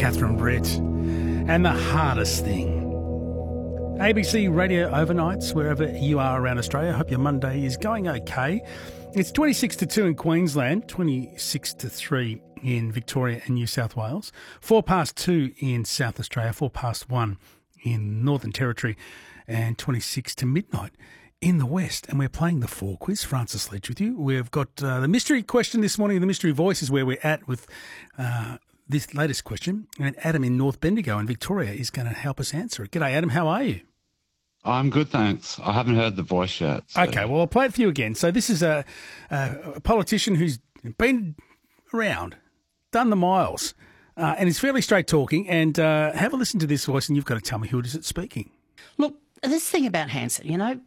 Catherine Brett. And the hardest thing. ABC Radio Overnights, wherever you are around Australia. I hope your Monday is going okay. It's 26 to 2 in Queensland, 26 to 3 in Victoria and New South Wales, 4 past 2 in South Australia, 4 past 1 in Northern Territory, and 26 to midnight in the West. And we're playing the 4 quiz. Francis Ledge with you. We've got the mystery question this morning. The mystery voice is where we're at with this latest question. And Adam in North Bendigo in Victoria is going to help us answer it. G'day, Adam. How are you? I'm good, thanks. I haven't heard the voice yet. So. Okay, well, I'll play it for you again. So this is a politician who's been around, done the miles, and is fairly straight talking. And have a listen to this voice, and you've got to tell me who it is that's speaking. Look, this thing about Hanson, you know,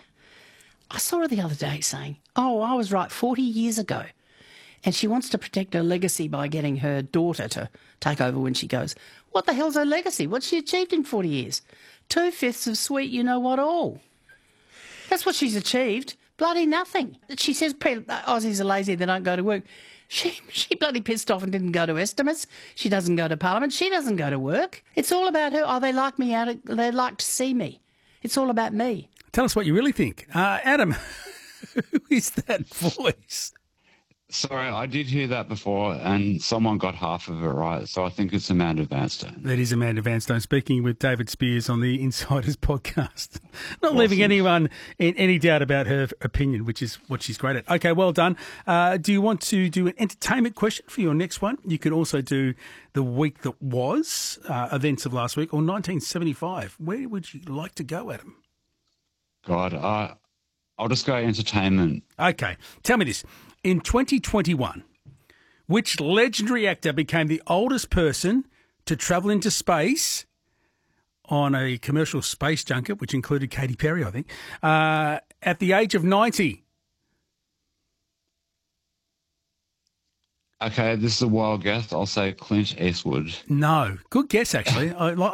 I saw her the other day saying, oh, I was right 40 years ago. And she wants to protect her legacy by getting her daughter to take over when she goes. What the hell's her legacy? What's she achieved in 40 years? 2/5 of sweet you-know-what all. That's what she's achieved. Bloody nothing. She says Aussies are lazy, they don't go to work. She bloody pissed off and didn't go to estimates. She doesn't go to Parliament. She doesn't go to work. It's all about her. Oh, they like me out. They like to see me. It's all about me. Tell us what you really think. Adam, who is that voice? Sorry, I did hear that before, and someone got half of it right, so I think it's Amanda Vanstone. That is Amanda Vanstone speaking with David Spears on the Insiders podcast. Not Awesome. Leaving anyone in any doubt about her opinion, which is what she's great at. Okay, well done. Do you want to do an entertainment question for your next one? You could also do the week that was, events of last week, or 1975. Where would you like to go, Adam? God, I'll just go entertainment. Okay, tell me this. In 2021, which legendary actor became the oldest person to travel into space on a commercial space junket, which included Katy Perry, I think, at the age of 90? Okay, this is a wild guess. I'll say Clint Eastwood. No. Good guess, actually. I